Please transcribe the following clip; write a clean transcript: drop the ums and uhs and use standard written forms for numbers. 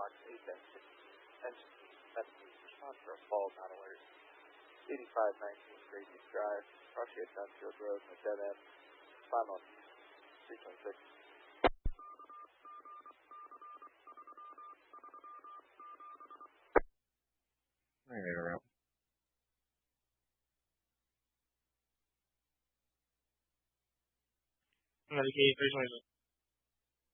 Fox 8 Engine Team, Methodist, response for a fault on alert. 8519 Great East Drive, approximate Dunfield Road, and a dead end. Respond on 326. Alright, Medicaid, 326.